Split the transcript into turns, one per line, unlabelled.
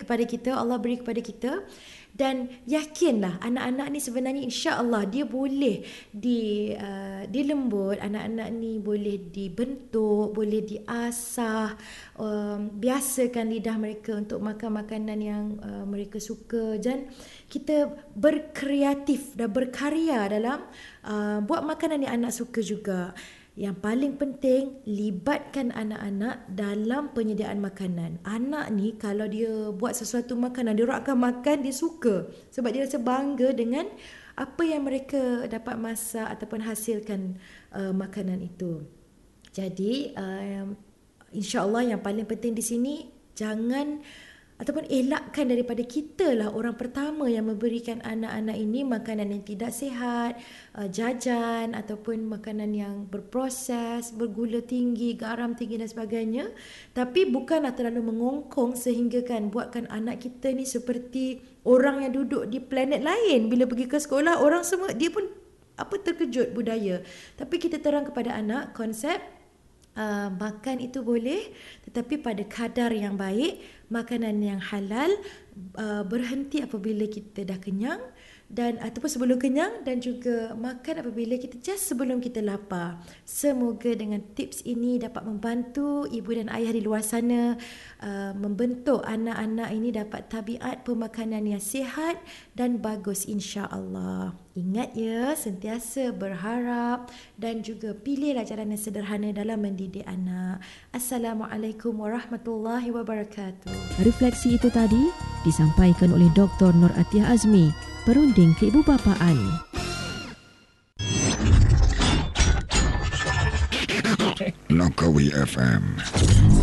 kepada kita, Allah beri kepada kita. Dan yakinlah anak-anak ni sebenarnya insya-Allah dia boleh dilembut, anak-anak ni boleh dibentuk, boleh diasah, biasakan lidah mereka untuk makan makanan yang mereka suka, dan kita berkreatif dan berkarya dalam buat makanan yang anak suka juga. Yang paling penting, libatkan anak-anak dalam penyediaan makanan. Anak ni kalau dia buat sesuatu makanan, dia orang akan makan, dia suka. Sebab dia rasa bangga dengan apa yang mereka dapat masak ataupun hasilkan makanan itu. Jadi, insya-Allah yang paling penting di sini, jangan ataupun elakkan daripada kita lah orang pertama yang memberikan anak-anak ini makanan yang tidak sihat, jajan ataupun makanan yang berproses, bergula tinggi, garam tinggi dan sebagainya. Tapi bukanlah terlalu mengongkong sehingga kan buatkan anak kita ni seperti orang yang duduk di planet lain. Bila pergi ke sekolah, orang semua dia pun terkejut budaya. Tapi kita terang kepada anak konsep makan itu boleh, tetapi pada kadar yang baik, makanan yang halal, berhenti apabila kita dah kenyang dan ataupun sebelum kenyang, dan juga makan apabila kita just sebelum kita lapar. Semoga dengan tips ini dapat membantu ibu dan ayah di luar sana membentuk anak-anak ini dapat tabiat pemakanan yang sihat dan bagus insya-Allah. Ingat ya, sentiasa berharap dan juga pilihlah jalan yang sederhana dalam mendidik anak. Assalamualaikum warahmatullahi wabarakatuh.
Refleksi itu tadi disampaikan oleh Dr. Nur Atiyah Azmi, perunding keibubapaan.
Langkawi FM